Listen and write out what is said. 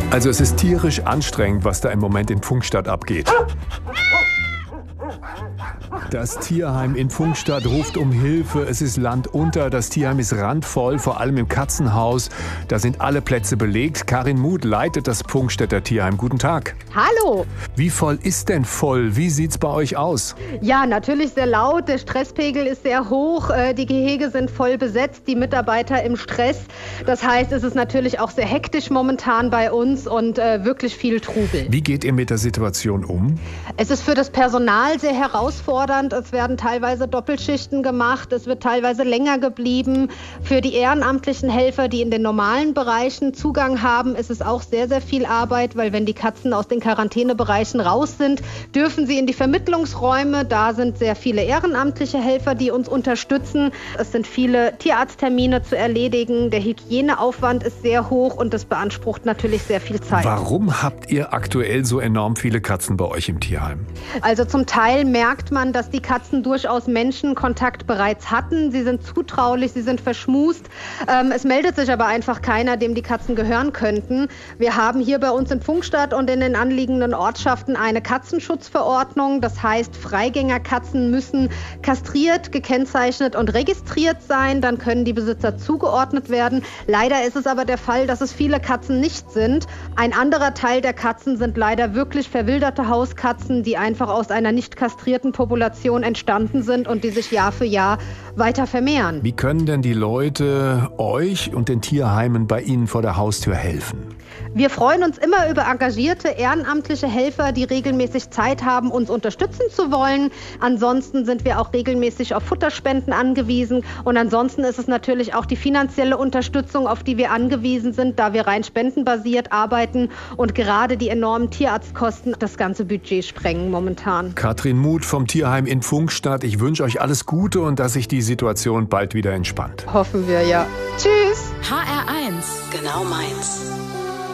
Also es ist tierisch anstrengend, was da im Moment in Pfungstadt abgeht. Das Tierheim in Pfungstadt ruft um Hilfe. Es ist landunter. Das Tierheim ist randvoll, vor allem im Katzenhaus. Da sind alle Plätze belegt. Karin Muth leitet das Pfungstädter Tierheim. Guten Tag. Hallo. Wie voll ist denn voll? Wie sieht's bei euch aus? Ja, natürlich sehr laut. Der Stresspegel ist sehr hoch. Die Gehege sind voll besetzt. Die Mitarbeiter im Stress. Das heißt, es ist natürlich auch sehr hektisch momentan bei uns und wirklich viel Trubel. Wie geht ihr mit der Situation um? Es ist für das Personal sehr herausfordernd. Es werden teilweise Doppelschichten gemacht. Es wird teilweise länger geblieben. Für die ehrenamtlichen Helfer, die in den normalen Bereichen Zugang haben, ist es auch sehr, sehr viel Arbeit, weil wenn die Katzen aus den Quarantänebereichen raus sind, dürfen sie in die Vermittlungsräume. Da sind sehr viele ehrenamtliche Helfer, die uns unterstützen. Es sind viele Tierarzttermine zu erledigen. Der Hygieneaufwand ist sehr hoch und das beansprucht natürlich sehr viel Zeit. Warum habt ihr aktuell so enorm viele Katzen bei euch im Tierheim? Also zum Teil merkt man, dass die Katzen durchaus Menschenkontakt bereits hatten. Sie sind zutraulich, sie sind verschmust. Es meldet sich aber einfach keiner, dem die Katzen gehören könnten. Wir haben hier bei uns in Pfungstadt und in den anliegenden Ortschaften eine Katzenschutzverordnung. Das heißt, Freigängerkatzen müssen kastriert, gekennzeichnet und registriert sein. Dann können die Besitzer zugeordnet werden. Leider ist es aber der Fall, dass es viele Katzen nicht sind. Ein anderer Teil der Katzen sind leider wirklich verwilderte Hauskatzen, die einfach aus einer nicht kastrierten Population entstanden sind und die sich Jahr für Jahr weiter vermehren. Wie können denn die Leute euch und den Tierheimen bei Ihnen vor der Haustür helfen? Wir freuen uns immer über engagierte ehrenamtliche Helfer, die regelmäßig Zeit haben, uns unterstützen zu wollen. Ansonsten sind wir auch regelmäßig auf Futterspenden angewiesen. Und ansonsten ist es natürlich auch die finanzielle Unterstützung, auf die wir angewiesen sind, da wir rein spendenbasiert arbeiten und gerade die enormen Tierarztkosten das ganze Budget sprengen momentan. Karin Muth vom Tierheim in Pfungstadt. Ich wünsche euch alles Gute und dass sich die Situation bald wieder entspannt. Hoffen wir, ja. Tschüss. HR1. Genau meins.